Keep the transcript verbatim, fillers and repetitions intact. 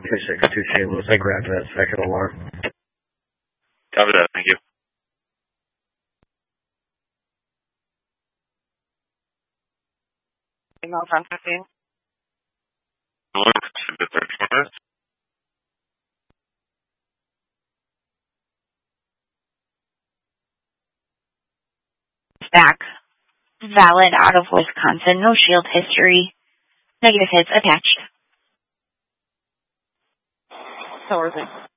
two six two Shameless. I grabbed that second alarm. Copy that, thank you. Email from fifteen. Hello, should be thirty minutes. Back. Valid out of Wisconsin. No shield history. Negative hits attached. So are they.